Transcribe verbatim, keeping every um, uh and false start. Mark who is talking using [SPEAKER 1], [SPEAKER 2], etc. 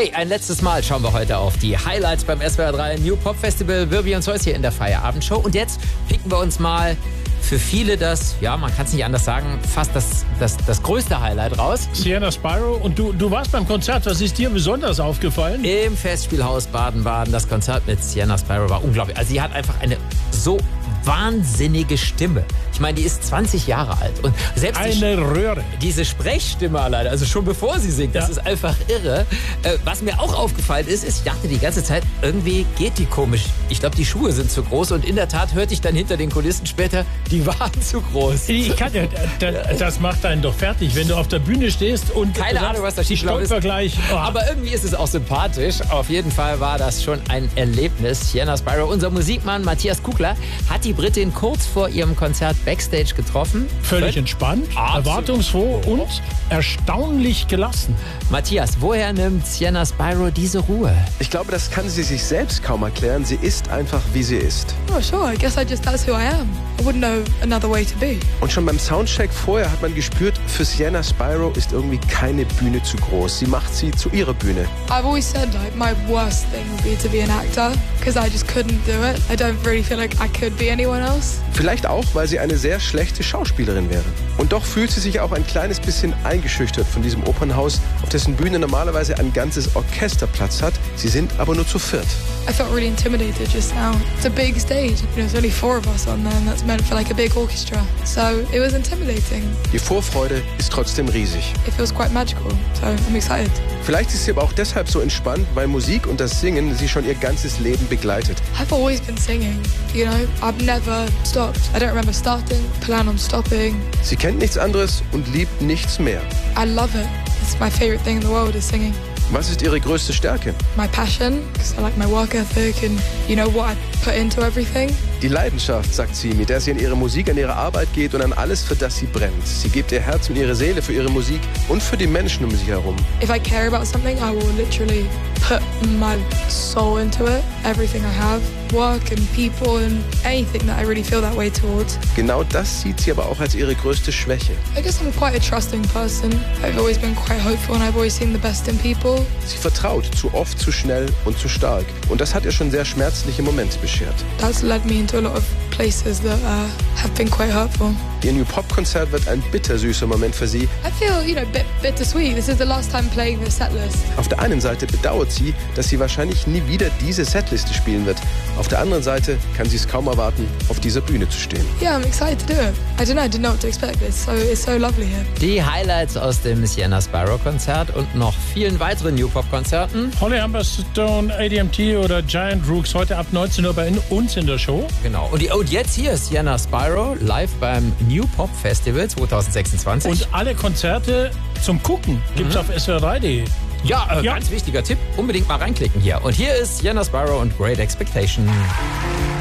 [SPEAKER 1] Hey, ein letztes Mal schauen wir heute auf die Highlights beim S W R drei New Pop Festival. Wirbi und Zeus hier in der Feierabendshow. Und jetzt picken wir uns mal für viele das, ja, man kann es nicht anders sagen, fast das, das, das größte Highlight raus.
[SPEAKER 2] Sienna Spyro. Und du, du warst beim Konzert. Was ist dir besonders aufgefallen?
[SPEAKER 1] Im Festspielhaus Baden-Baden. Das Konzert mit Sienna Spyro war unglaublich. Also sie hat einfach eine so wahnsinnige Stimme. Ich meine, die ist zwanzig Jahre alt. Und selbst
[SPEAKER 2] Eine
[SPEAKER 1] die,
[SPEAKER 2] Röhre.
[SPEAKER 1] diese Sprechstimme alleine, also schon bevor sie singt, das
[SPEAKER 2] Ja.
[SPEAKER 1] ist einfach irre. Äh, was mir auch aufgefallen ist, ist, ich dachte die ganze Zeit, irgendwie geht die komisch. Ich glaube, die Schuhe sind zu groß. Und in der Tat hörte ich dann hinter den Kulissen später, die waren zu groß.
[SPEAKER 2] Ich kann ja, das, das macht einen doch fertig, wenn du auf der Bühne stehst und
[SPEAKER 1] Keine
[SPEAKER 2] du
[SPEAKER 1] Ahnung, was da
[SPEAKER 2] ich
[SPEAKER 1] schiefgelaufen ist.
[SPEAKER 2] stolper gleich. Oh.
[SPEAKER 1] Aber irgendwie ist es auch sympathisch. Auf jeden Fall war das schon ein Erlebnis. Sienna Spyro, unser Musikmann Matthias Kugler, hat die Britin kurz vor ihrem Konzert Backstage getroffen.
[SPEAKER 2] Völlig entspannt,
[SPEAKER 1] Absolut.
[SPEAKER 2] erwartungsfroh und erstaunlich gelassen.
[SPEAKER 1] Matthias, woher nimmt Sienna Spyro diese Ruhe?
[SPEAKER 3] Ich glaube, das kann sie sich selbst kaum erklären. Sie ist einfach, wie sie ist.
[SPEAKER 4] Oh, sure. I guess I just, that's who I am. I wouldn't know another way to be.
[SPEAKER 3] Und schon beim Soundcheck vorher hat man gespürt, für Sienna Spyro ist irgendwie keine Bühne zu groß. Sie macht sie zu ihrer Bühne.
[SPEAKER 4] I've always said, like, my worst thing would be to be an actor, because I just couldn't do it. I don't really feel like I could be anyone else.
[SPEAKER 3] Vielleicht auch, weil sie eine sehr schlechte Schauspielerin wäre. Und doch fühlt sie sich auch ein kleines bisschen eingeschüchtert von diesem Opernhaus, auf dessen Bühne normalerweise ein ganzes Orchester Platz hat. Sie sind aber nur zu viert.
[SPEAKER 4] I felt really intimidated just now. It's a big stage. You know, there's only four of us on there, and that's meant for like a big orchestra. So it was intimidating.
[SPEAKER 3] Die Vorfreude ist trotzdem riesig.
[SPEAKER 4] It feels quite magical, so I'm excited.
[SPEAKER 3] Vielleicht ist sie aber auch deshalb so entspannt, weil Musik und das Singen sie schon ihr ganzes Leben begleitet.
[SPEAKER 4] I've always been singing, you know. I've never stopped. I don't remember starting, plan on stopping.
[SPEAKER 3] Sie kennt nichts anderes und liebt nichts mehr.
[SPEAKER 4] I love it. It's my favorite thing in the world is singing.
[SPEAKER 3] Was ist ihre größte Stärke?
[SPEAKER 4] My passion, because I like my work ethic and you know what I put into everything.
[SPEAKER 3] Die Leidenschaft, sagt sie, mit der sie an ihre Musik, an ihre Arbeit geht und an alles, für das sie brennt. Sie gibt ihr Herz und ihre Seele für ihre Musik und für die Menschen um sie herum.
[SPEAKER 4] If I care about something, I will literally put my soul into it. Everything I have, work and people and anything that I really feel that way towards.
[SPEAKER 3] Genau das sieht sie aber auch als ihre größte Schwäche.
[SPEAKER 4] I guess I'm quite a trusting person. I've always been quite hopeful and I've always seen the best in people.
[SPEAKER 3] Sie vertraut zu oft, zu schnell und zu stark. Und das hat ihr schon sehr schmerzliche Momente beschert.
[SPEAKER 4] That's led me into a lot of places that uh, have been quite hurtful.
[SPEAKER 3] Ihr New Pop Konzert wird ein bittersüßer Moment für sie.
[SPEAKER 4] I feel, you know, bit bittersweet. This is the last time playing this set list.
[SPEAKER 3] Auf der einen Seite bedauert sie, dass sie wahrscheinlich nie wieder diese Setliste spielen wird. Auf der anderen Seite kann sie es kaum erwarten, auf dieser Bühne zu stehen.
[SPEAKER 4] Yeah, I'm excited to do it. I don't know, I didn't know what to expect. It's so, it's so lovely here.
[SPEAKER 1] Die Highlights aus dem Sienna Spyro Konzert und noch vielen weiteren New Pop Konzerten.
[SPEAKER 2] Holly Humberstone, A D M T oder Giant Rooks heute ab neunzehn Uhr bei uns in der Show.
[SPEAKER 1] Genau. Und, die, und jetzt hier Sienna Spyro live beim New Pop Festival zwanzig sechsundzwanzig.
[SPEAKER 2] Und alle Konzerte zum Gucken gibt's auf S W R drei punkt de.
[SPEAKER 1] ja, äh,
[SPEAKER 2] Ja.
[SPEAKER 1] ganz wichtiger Tipp. Unbedingt mal reinklicken hier. Und hier ist Sienna Spyro und Great Expectation.